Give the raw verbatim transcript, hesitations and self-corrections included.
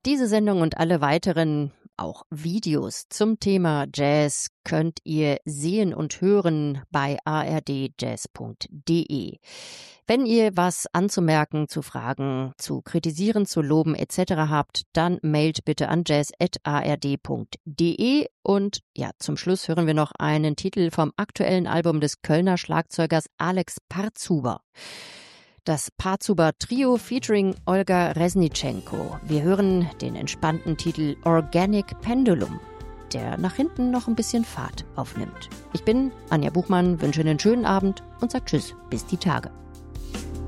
Diese Sendung und alle weiteren, auch Videos zum Thema Jazz könnt ihr sehen und hören bei a r d jazz punkt d e. Wenn ihr was anzumerken, zu fragen, zu kritisieren, zu loben et cetera habt, dann mailt bitte an jazz at a r d punkt d e. Und ja, zum Schluss hören wir noch einen Titel vom aktuellen Album des Kölner Schlagzeugers Alex Parzuber. Das Parzuber Trio featuring Olga Resnitschenko. Wir hören den entspannten Titel Organic Pendulum, der nach hinten noch ein bisschen Fahrt aufnimmt. Ich bin Anja Buchmann, wünsche einen schönen Abend und sag Tschüss, bis die Tage.